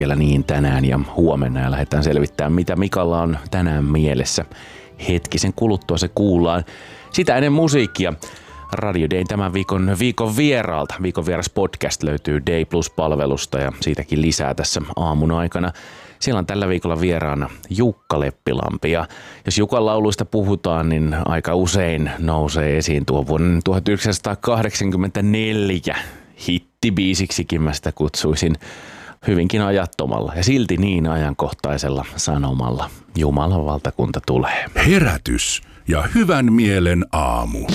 vielä niin tänään ja huomenna ja lähdetään selvittämään, mitä Mikalla on tänään mielessä. Hetkisen kuluttua se kuullaan. Sitä ennen musiikkia. Radio Dayn tämän viikon vieraalta. Viikon vieras podcast löytyy Day Plus-palvelusta ja siitäkin lisää tässä aamun aikana. Siellä on tällä viikolla vieraana Jukka Leppilampi. Ja jos Jukan lauluista puhutaan, niin aika usein nousee esiin tuo vuoden 1984 hittibiisiksikin mä sitä kutsuisin. Hyvinkin ajattomalla ja silti niin ajankohtaisella sanomalla. Jumalan valtakunta tulee. Herätys ja hyvän mielen aamu.